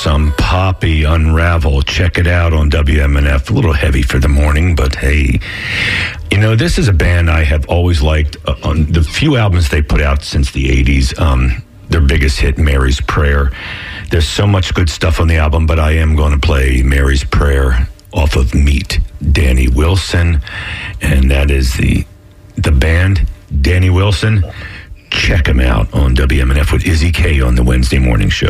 Some Poppy Unravel. Check it out on WMNF. A little heavy for the morning, but hey. You know, this is a band I have always liked. On the few albums they put out since the 80s, their biggest hit, Mary's Prayer. There's so much good stuff on the album, but I am going to play Mary's Prayer off of Meet Danny Wilson, and that is the band, Danny Wilson. Check him out on WMNF with Izzy K on the Wednesday morning show.